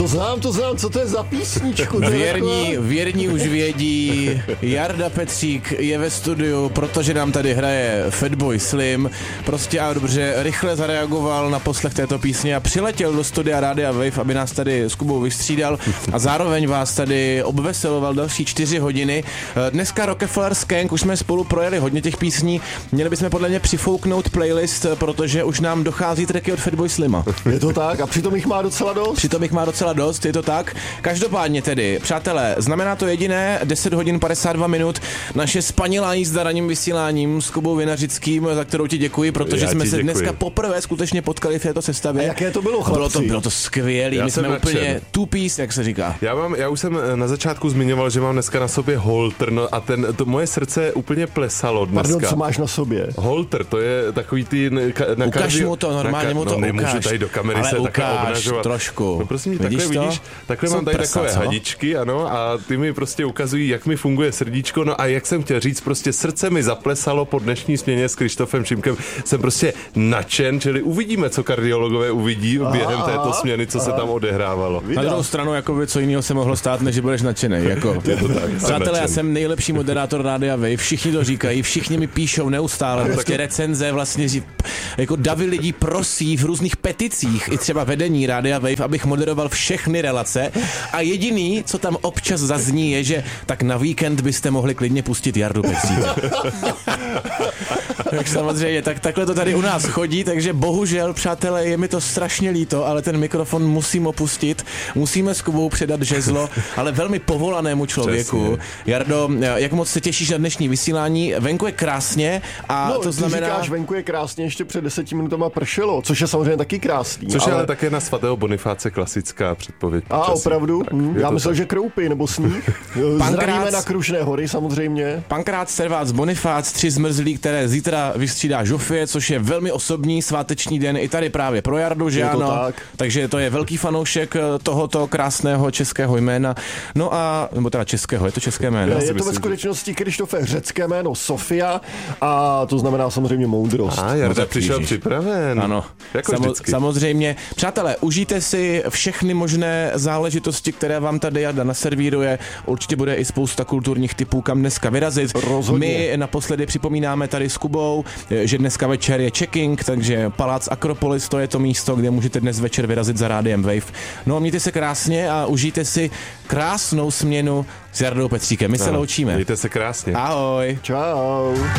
To znám, co to je za písničku? Věrní už vědí, Jarda Petřík je ve studiu, protože nám tady hraje Fatboy Slim, prostě a dobře, rychle zareagoval na poslech této písně a přiletěl do studia Rádia Wave, aby nás tady s Kubou vystřídal a zároveň vás tady obveseloval další 4 hodiny. Dneska Rockefeller Skank, už jsme spolu projeli hodně těch písní, měli bychom podle mě přifouknout playlist, protože už nám dochází tracky od Fatboy Slima. Je to tak? A přitom jich má docela dost? Je to tak. Každopádně tedy, přátelé, znamená to jediné, 10 hodin 52 minut, naše spanilá jízda ranním vysíláním s Kubou Vinařickým, za kterou ti děkuji, protože jsme se dneska poprvé skutečně potkali v této sestavě. A jaké to bylo, chlapci? Bylo to skvělý, my jsme úplně two-piece, jak se říká. Já už jsem na začátku zmiňoval, že mám dneska na sobě holter, no a to moje srdce úplně plesalo dneska. Pardon, co máš na sobě? Holter, to je takový ty... Ukaž mu to, normálně mu to ukáž. Nemůžu tady do kamery ale se takhle ukáž obnažovat. Trošku. No prosím, vidíš, takhle mám tady prsa, takové hadičky, ano, a ty mi prostě ukazují, jak mi funguje srdíčko, no a jak jsem chtěl říct, prostě srdce mi zaplesalo po dnešní směně s Krištofem Šimkem, jsem prostě nadšen, čili uvidíme, co kardiologové uvidí během této směny, co se tam odehrávalo. Na druhou stranu, jakoby, co jiného se mohlo stát, než budeš nadšenej. Jako. Přátelé, já jsem nejlepší moderátor Rádia Wave, všichni to říkají, všichni mi píšou neustále, prostě recenze, vlastně jako davy lidí prosí v různých peticích, i třeba vedení Rádia Wave, abych moderoval všechny relace a jediný, co tam občas zazní, je, že tak na víkend byste mohli klidně pustit Jardu Petříka. Tak samozřejmě, takhle to tady u nás chodí, takže bohužel, přátelé, je mi to strašně líto, ale ten mikrofon musím opustit, musíme s Kubou předat žezlo, ale velmi povolanému člověku. Přesně. Jardo, jak moc se těšíš na dnešní vysílání? Venku je krásně a to znamená... Ty říkáš, venku je krásně, ještě před 10 minutama pršelo, což je samozřejmě taky krásný. Což ale také na svatého Bonifáce klasická předpověď. A opravdu? Já myslel, že kroupy nebo sníh. Zdravíme na Krušné hory samozřejmě. Pankrác, Servác, Bonifác, 3 zmrzlí, které zítra vystřídá Žofie, což je velmi osobní sváteční den i tady právě pro Jardu, že ano. Tak. Takže to je velký fanoušek tohoto krásného českého jména. No a, nebo teda českého, je to české jméno. Je to ve skutečnosti, Krištofe, řecké jméno Sofia a to znamená samozřejmě moudrost. A Jarda přišel připraven. Ano, jako vždycky. Samozřejmě. Přátelé, užijte si všechny možné záležitosti, které vám tady Jarda naservíruje. Určitě bude i spousta kulturních typů, kam dneska vyrazit. Rozhodně. My naposledy připomínáme tady s Kubou, že dneska večer je checking, takže Palác Akropolis, to je to místo, kde můžete dnes večer vyrazit za Rádiem Wave. No a mějte se krásně a užijte si krásnou směnu s Jardou Petříkem. My se loučíme. Mějte se krásně. Ahoj. Čau.